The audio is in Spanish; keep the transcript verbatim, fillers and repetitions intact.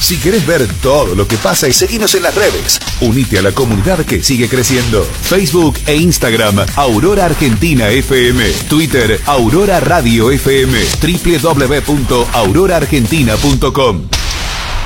Si querés ver todo lo que pasa, y seguinos en las redes. Unite a la comunidad que sigue creciendo. Facebook e Instagram, Aurora Argentina F M. Twitter, Aurora Radio F M. doble u doble u doble u punto aurora argentina punto com.